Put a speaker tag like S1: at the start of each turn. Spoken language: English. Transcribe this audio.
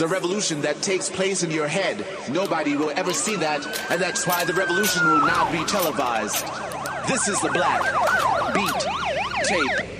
S1: the revolution that takes place in your head. Nobody will ever see that, and that's why the revolution will not be televised. This is the Black Beat Tape